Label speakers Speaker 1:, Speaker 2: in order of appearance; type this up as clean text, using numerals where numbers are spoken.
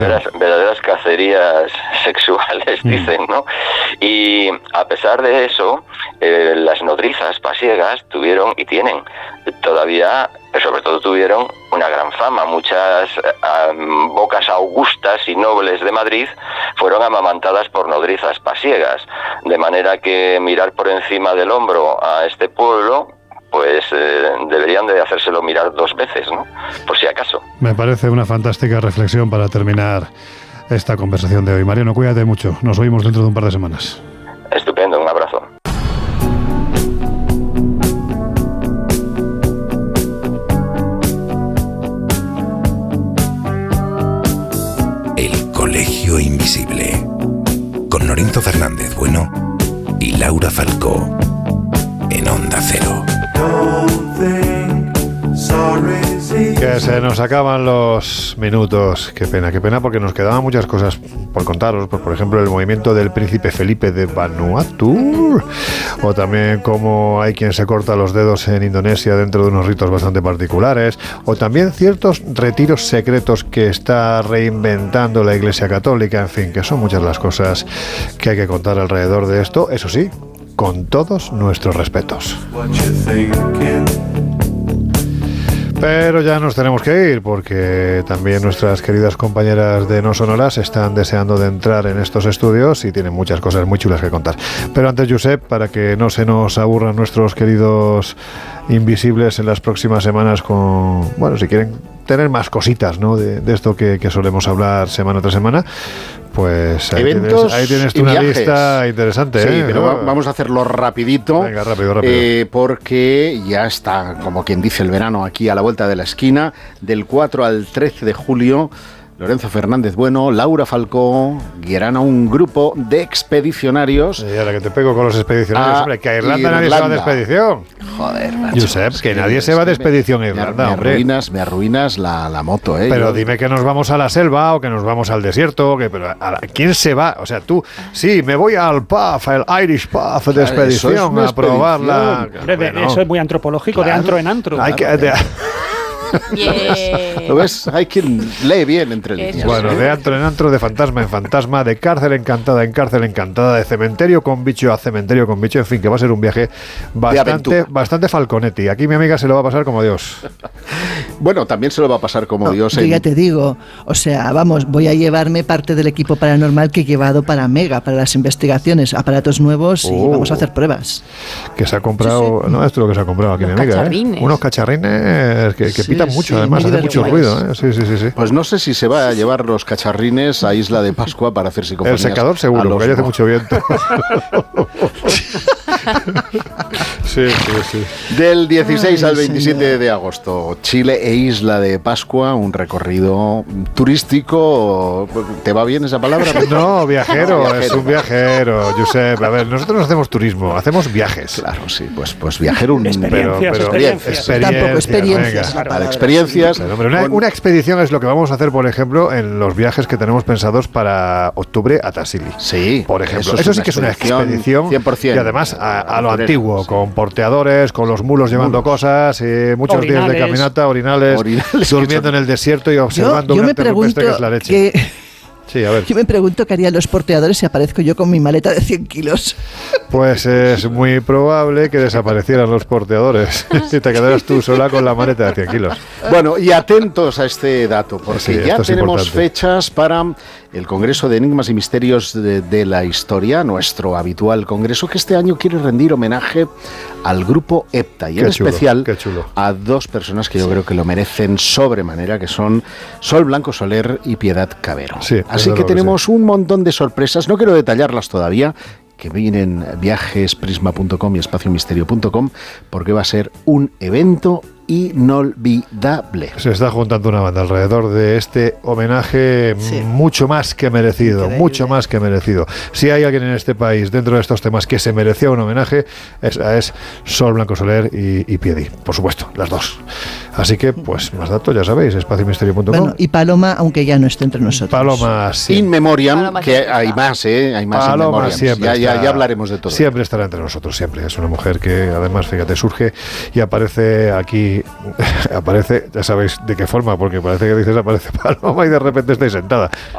Speaker 1: verdaderas cacerías sexuales, dicen, ¿no? Y a pesar de eso, las nodrizas pasiegas tuvieron y tienen todavía, sobre todo tuvieron una gran fama. Muchas bocas augustas y nobles de Madrid fueron amamantadas por nodrizas pasiegas, de manera que mirar por encima del hombro a este pueblo, pues deberían de hacérselo mirar 2 veces, ¿no? Por si acaso.
Speaker 2: Me parece una fantástica reflexión para terminar esta conversación de hoy. Mariano, cuídate mucho. Nos oímos dentro de un par de semanas.
Speaker 1: Estupendo, un abrazo.
Speaker 3: El Colegio Invisible, con Lorenzo Fernández Bueno y Laura Falcó, en Onda Cero.
Speaker 2: Que se nos acaban los minutos. Qué pena, porque nos quedaban muchas cosas por contaros. Por ejemplo, el movimiento del príncipe Felipe de Vanuatu, o también cómo hay quien se corta los dedos en Indonesia dentro de unos ritos bastante particulares, o también ciertos retiros secretos que está reinventando la Iglesia Católica. En fin, que son muchas las cosas que hay que contar alrededor de esto. Eso sí, con todos nuestros respetos. Pero ya nos tenemos que ir, porque también nuestras queridas compañeras de No Sonoras están deseando de entrar en estos estudios y tienen muchas cosas muy chulas que contar. Pero antes, Josep, para que no se nos aburran nuestros queridos invisibles en las próximas semanas con, bueno, si quieren tener más cositas, ¿no?, de esto que solemos hablar semana tras semana, pues ahí tienes tú una lista interesante.
Speaker 4: Sí, pero vamos a hacerlo rapidito.
Speaker 2: Venga, rápido.
Speaker 4: Porque ya está, como quien dice, el verano aquí a la vuelta de la esquina. Del 4 al 13 de julio, Lorenzo Fernández Bueno, Laura Falcó guiarán a un grupo de expedicionarios.
Speaker 2: Y ahora que te pego con los expedicionarios, hombre, que a Irlanda nadie se va de expedición.
Speaker 4: Joder, macho.
Speaker 2: Josep, que nadie se va de expedición a Irlanda, hombre.
Speaker 4: Me arruinas la moto, ¿eh?
Speaker 2: Pero dime que nos vamos a la selva o que nos vamos al desierto. ¿Quién se va? O sea, tú, sí, me voy al PUF, el Irish PUF de expedición, a probarla.
Speaker 5: Bueno, eso es muy antropológico, claro. De antro en antro.
Speaker 2: Hay que...
Speaker 4: ¿Lo ves? Hay quien lee bien entre líneas.
Speaker 2: Bueno, de antro en antro, de fantasma en fantasma, de cárcel encantada en cárcel encantada, de cementerio con bicho a cementerio con bicho. En fin, que va a ser un viaje bastante Falconetti. Aquí mi amiga se lo va a pasar como Dios.
Speaker 4: Bueno, también se lo va a pasar como Dios.
Speaker 6: Ya te digo, o sea, vamos, voy a llevarme parte del equipo paranormal que he llevado para Mega, para las investigaciones, aparatos nuevos, y vamos a hacer pruebas.
Speaker 2: Que se ha comprado, no, esto es lo que se ha comprado aquí en Mega, unos cacharrines que pitan mucho, además hace mucho ruido, ¿eh? Sí.
Speaker 4: Pues no sé si se va a llevar los cacharrines a Isla de Pascua para hacer psicofonías.
Speaker 2: El secador seguro, porque ahí hace mucho viento. Sí.
Speaker 4: Del 16 al 27 de agosto, Chile e Isla de Pascua, un recorrido turístico. ¿Te va bien esa palabra?
Speaker 2: No, viajero, es un viajero, Josep. A ver, nosotros no hacemos turismo, hacemos viajes.
Speaker 4: Claro, sí, pues viajero,
Speaker 5: experiencias.
Speaker 6: Tampoco experiencias.
Speaker 4: Experiencias.
Speaker 2: Claro, hombre, una expedición es lo que vamos a hacer, por ejemplo, en los viajes que tenemos pensados para octubre a Tassili.
Speaker 4: Sí,
Speaker 2: por ejemplo. Eso sí que es una expedición 100%. Y además a lo antiguo, con porteadores, con los mulos llevando cosas, muchos días de caminata, orinales durmiendo en el desierto y observando un arte rupestre que es la leche. Sí, a ver.
Speaker 6: Yo me pregunto qué harían los porteadores si aparezco yo con mi maleta de 100 kilos.
Speaker 2: Pues es muy probable que desaparecieran los porteadores y te quedaras tú sola con la maleta de 100 kilos.
Speaker 4: Bueno, y atentos a este dato, porque ya tenemos fechas para el Congreso de Enigmas y Misterios de la Historia, nuestro habitual congreso, que este año quiere rendir homenaje al grupo EPTA, y en especial a 2 personas que yo creo que lo merecen sobremanera, que son Sol Blanco Soler y Piedad Cabero.
Speaker 2: Sí,
Speaker 4: así que tenemos un montón de sorpresas, no quiero detallarlas todavía, que vienen viajesprisma.com y espaciomisterio.com, porque va a ser un evento inolvidable.
Speaker 2: Se está juntando una banda alrededor de este homenaje mucho más que merecido, mucho más que merecido. Si hay alguien en este país dentro de estos temas que se merecía un homenaje, es Sol Blanco Soler y Piedi, por supuesto, las dos. Así que, pues, más datos, ya sabéis, espaciomisterio.com.
Speaker 6: Bueno, y Paloma, aunque ya no esté entre nosotros.
Speaker 2: Paloma, sí.
Speaker 4: In memoriam, que hay más, hay más.
Speaker 2: Paloma siempre
Speaker 4: ya hablaremos de todo.
Speaker 2: Siempre estará entre nosotros, siempre. Es una mujer que, además, fíjate, surge y aparece aquí, ya sabéis de qué forma, porque parece que dices aparece Paloma y de repente estáis sentada.